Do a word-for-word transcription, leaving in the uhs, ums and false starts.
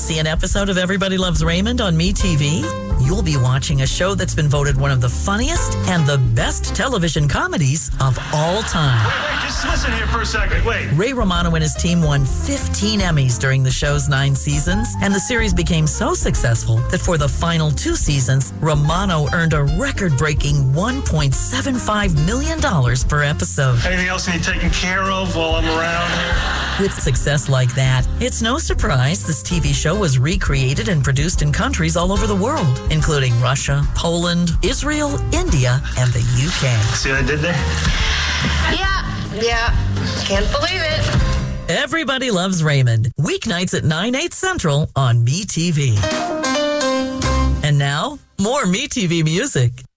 see an episode of Everybody Loves Raymond on MeTV? You'll be watching a show that's been voted one of the funniest and the best television comedies of all time. Wait, wait, just listen here for a second. Wait. Ray Romano and his team won fifteen Emmys during the show's nine seasons, and the series became so successful that for the final two seasons, Romano earned a record-breaking one point seven five million dollars per episode. Anything else you need taken care of while I'm around here? With success like that, it's no surprise this T V show was recreated and produced in countries all over the world, including Russia, Poland, Israel, India, and the U K. See what I did there? Yeah, yeah. Can't believe it. Everybody Loves Raymond, weeknights at nine, eight Central on MeTV. And now, more MeTV music.